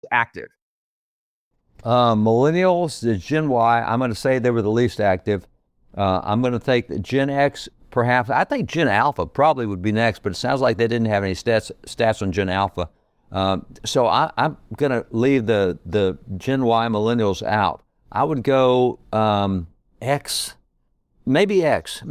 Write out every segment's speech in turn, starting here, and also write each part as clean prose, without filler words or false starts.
active? Millennials, the Gen Y, I'm going to say they were the least active. I'm going to take the Gen X, perhaps. I think Gen Alpha probably would be next, but it sounds like they didn't have any stats on Gen Alpha. So I'm going to leave the Gen Y millennials out. I would go X, maybe X.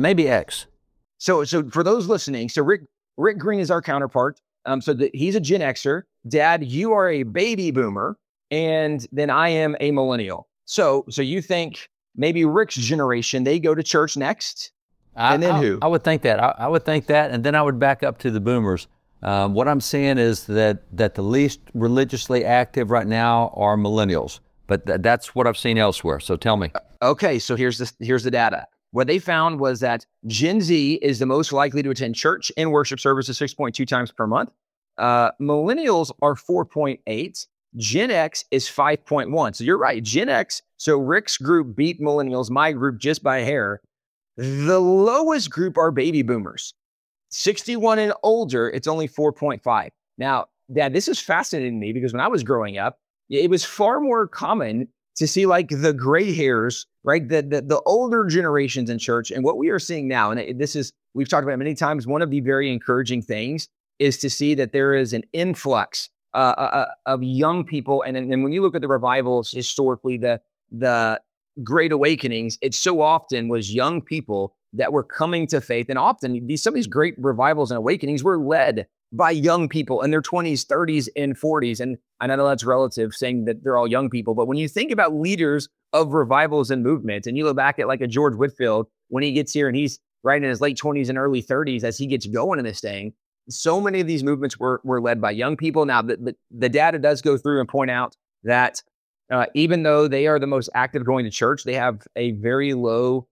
So for those listening, so Rick Green is our counterpart. He's a Gen Xer. Dad, you are a baby boomer, and then I am a millennial. So you think maybe Rick's generation, they go to church next? And then who? I would think that. I would think that, and then I would back up to the boomers. What I'm saying is that the least religiously active right now are millennials, but that's what I've seen elsewhere. So tell me. Okay, so here's the data. What they found was that Gen Z is the most likely to attend church and worship services 6.2 times per month. Millennials are 4.8. Gen X is 5.1. So you're right, Gen X. So Rick's group beat millennials, my group just by a hair. The lowest group are baby boomers. 61 and older, it's only 4.5. Now, Dad, this is fascinating to me because when I was growing up, it was far more common to see like the gray hairs, right? The older generations in church. And what we are seeing now, and we've talked about it many times, one of the very encouraging things is to see that there is an influx of young people. And when you look at the revivals historically, the Great Awakenings, it so often was young people that were coming to faith. And often some of these great revivals and awakenings were led by young people in their 20s, 30s, and 40s. And I know that's relative saying that they're all young people, but when you think about leaders of revivals and movements, and you look back at like a George Whitefield, when he gets here and he's right in his late 20s and early 30s as he gets going in this thing, so many of these movements were led by young people. Now, the data does go through and point out that even though they are the most active going to church, they have a very low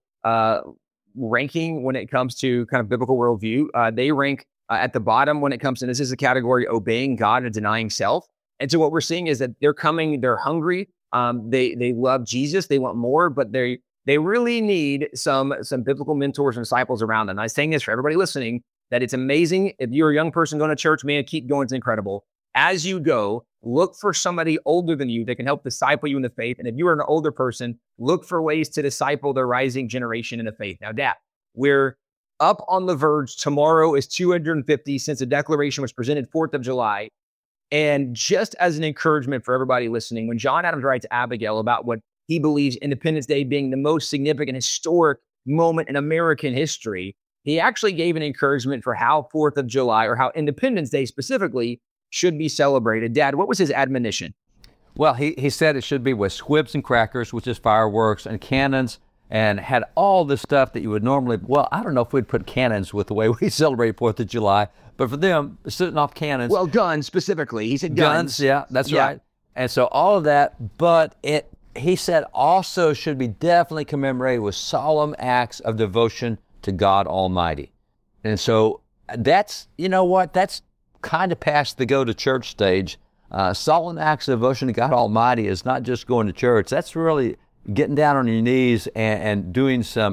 ranking when it comes to kind of biblical worldview. They rank at the bottom when it comes to, this is a category, obeying God and denying self. And so what we're seeing is that they're hungry. They love Jesus. They want more, but they really need some biblical mentors and disciples around them. And I'm saying this for everybody listening, that it's amazing. If you're a young person going to church, man, keep going. It's incredible. As you go, look for somebody older than you that can help disciple you in the faith. And if you are an older person, look for ways to disciple the rising generation in the faith. Now, Dad, we're up on the verge. Tomorrow is 250 since the declaration was presented 4th of July. And just as an encouragement for everybody listening, when John Adams writes to Abigail about what he believes Independence Day being the most significant historic moment in American history, he actually gave an encouragement for how 4th of July, or how Independence Day specifically, should be celebrated. Dad, what was his admonition? Well, he said it should be with squibs and crackers, which is fireworks, and cannons, and had all this stuff that you would normally, well, I don't know if we'd put cannons with the way we celebrate 4th of July, but for them, sitting off cannons. Well, guns specifically. He said guns. Yeah, that's right. And so all of that, but he said also should be definitely commemorated with solemn acts of devotion to God Almighty. And so that's, you know what, that's kind of past the go to church stage. Solemn acts of devotion to God Almighty is not just going to church. That's really getting down on your knees and doing some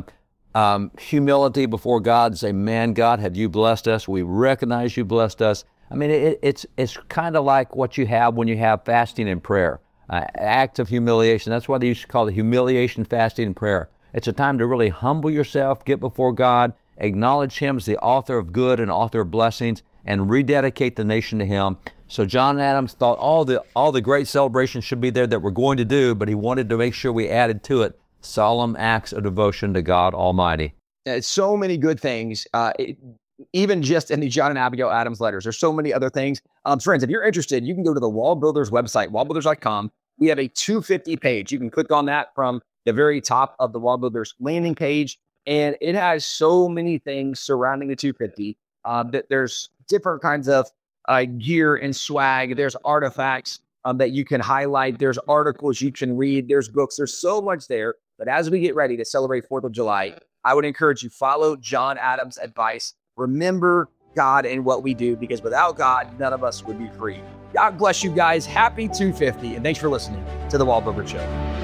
humility before God and say, man, God, have you blessed us? We recognize you blessed us. I mean, it's kind of like what you have when you have fasting and prayer, act of humiliation. That's why they used to call it humiliation, fasting, and prayer. It's a time to really humble yourself, get before God, acknowledge Him as the author of good and author of blessings, and rededicate the nation to Him. So John Adams thought all the great celebrations should be there that we're going to do, but he wanted to make sure we added to it solemn acts of devotion to God Almighty. So many good things, even just in the John and Abigail Adams letters. There's so many other things. Friends, if you're interested, you can go to the Wall Builders website, wallbuilders.com. We have a 250 page. You can click on that from the very top of the Wall Builders landing page, and it has so many things surrounding the 250 that there's different kinds of gear and swag. There's artifacts that you can highlight. There's articles you can read. There's books. There's so much there. But as we get ready to celebrate 4th of July, I would encourage you, follow John Adams' advice. Remember God and what we do, because without God, none of us would be free. God bless you guys. Happy 250. And thanks for listening to The Wall Builder Show.